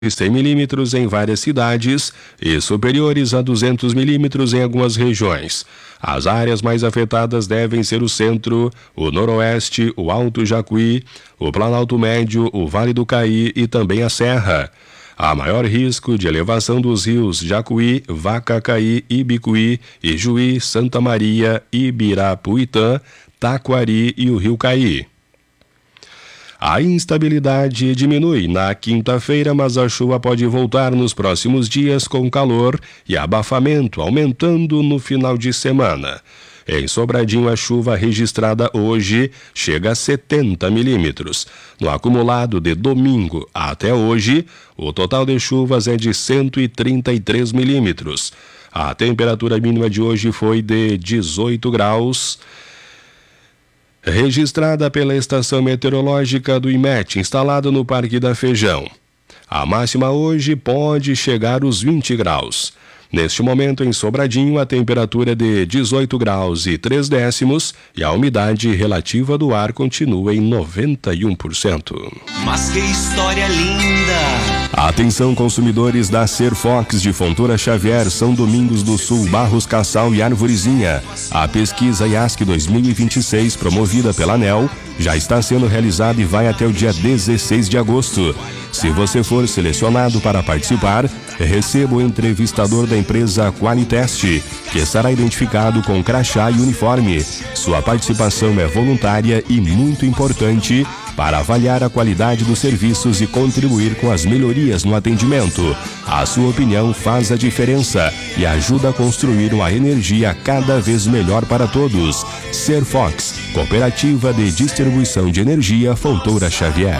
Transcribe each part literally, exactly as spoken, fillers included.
cem milímetros em várias cidades e superiores a duzentos milímetros em algumas regiões. As áreas mais afetadas devem ser o centro, o noroeste, o Alto Jacuí, o Planalto Médio, o Vale do Caí e também a Serra. Há maior risco de elevação dos rios Jacuí, Vacacaí, Ibicuí, Ijuí, Santa Maria, Ibirapuitã, Taquari e o Rio Caí. A instabilidade diminui na quinta-feira, mas a chuva pode voltar nos próximos dias com calor e abafamento, aumentando no final de semana. Em Sobradinho, a chuva registrada hoje chega a setenta milímetros. No acumulado de domingo até hoje, o total de chuvas é de cento e trinta e três milímetros. A temperatura mínima de hoje foi de dezoito graus. Registrada pela Estação Meteorológica do I M E T, instalada no Parque da Feijão. A máxima hoje pode chegar aos vinte graus. Neste momento, em Sobradinho, a temperatura é de dezoito graus e três décimos e a umidade relativa do ar continua em noventa e um por cento. Mas que história linda! Atenção, consumidores da Serfox de Fontoura Xavier, São Domingos do Sul, Barros Cassal e Arvorezinha. A pesquisa I A S C dois mil e vinte e seis, promovida pela ANEEL, já está sendo realizada e vai até o dia dezesseis de agosto. Se você for selecionado para participar, receba o entrevistador da empresa Qualitest, que estará identificado com crachá e uniforme. Sua participação é voluntária e muito importante para avaliar a qualidade dos serviços e contribuir com as melhorias no atendimento. A sua opinião faz a diferença e ajuda a construir uma energia cada vez melhor para todos. Serfox, Cooperativa de Distribuição de Energia Fontoura Xavier.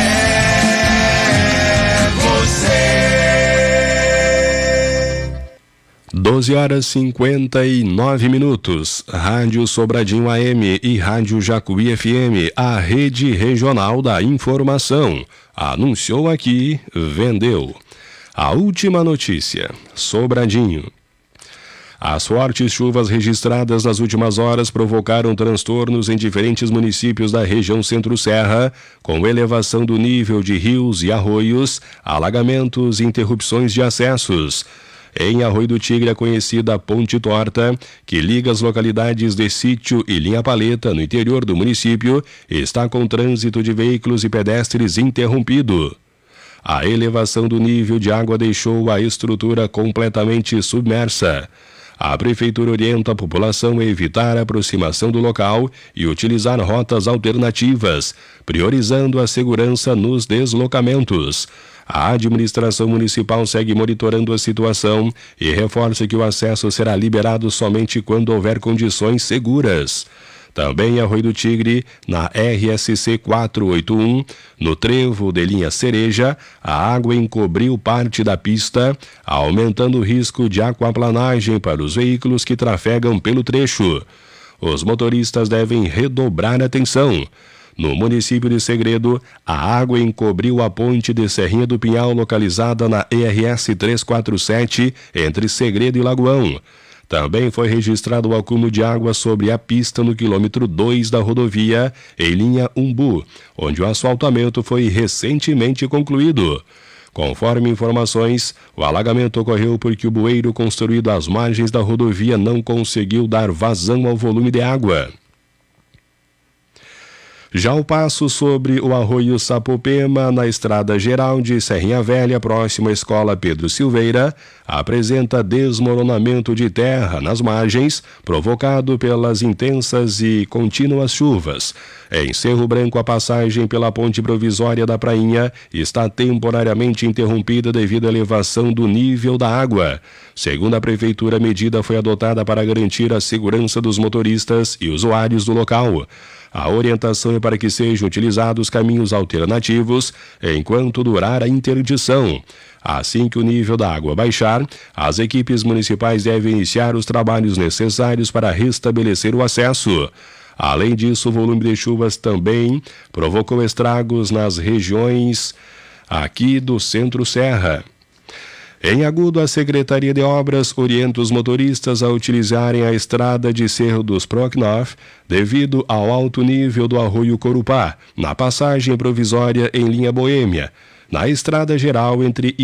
doze horas e cinquenta e nove minutos. Rádio Sobradinho A M e Rádio Jacuí F M, a rede regional da informação. Anunciou aqui, vendeu. A última notícia. Sobradinho. As fortes chuvas registradas nas últimas horas provocaram transtornos em diferentes municípios da região Centro-Serra, com elevação do nível de rios e arroios, alagamentos e interrupções de acessos. Em Arroio do Tigre, a conhecida Ponte Torta, que liga as localidades de Sítio e Linha Paleta, no interior do município, está com trânsito de veículos e pedestres interrompido. A elevação do nível de água deixou a estrutura completamente submersa. A Prefeitura orienta a população a evitar a aproximação do local e utilizar rotas alternativas, priorizando a segurança nos deslocamentos. A administração municipal segue monitorando a situação e reforça que o acesso será liberado somente quando houver condições seguras. Também em Arroio do Tigre, na R S C quatrocentos e oitenta e um, no trevo de linha Cereja, a água encobriu parte da pista, aumentando o risco de aquaplanagem para os veículos que trafegam pelo trecho. Os motoristas devem redobrar atenção. No município de Segredo, a água encobriu a ponte de Serrinha do Pinhal, localizada na E R S trezentos e quarenta e sete, entre Segredo e Lagoão. Também foi registrado o acúmulo de água sobre a pista no quilômetro dois da rodovia, em linha Umbu, onde o asfaltamento foi recentemente concluído. Conforme informações, o alagamento ocorreu porque o bueiro construído às margens da rodovia não conseguiu dar vazão ao volume de água. Já o passo sobre o arroio Sapopema, na estrada geral de Serrinha Velha, próximo à escola Pedro Silveira, apresenta desmoronamento de terra nas margens, provocado pelas intensas e contínuas chuvas. Em Cerro Branco, a passagem pela ponte provisória da Prainha está temporariamente interrompida devido à elevação do nível da água. Segundo a Prefeitura, a medida foi adotada para garantir a segurança dos motoristas e usuários do local. A orientação é para que sejam utilizados caminhos alternativos enquanto durar a interdição. Assim que o nível da água baixar, as equipes municipais devem iniciar os trabalhos necessários para restabelecer o acesso. Além disso, o volume de chuvas também provocou estragos nas regiões aqui do Centro-Serra. Em Agudo, a Secretaria de Obras orienta os motoristas a utilizarem a estrada de Cerro dos Procnof devido ao alto nível do arroio Corupá, na passagem provisória em linha Boêmia. na Estrada Geral entre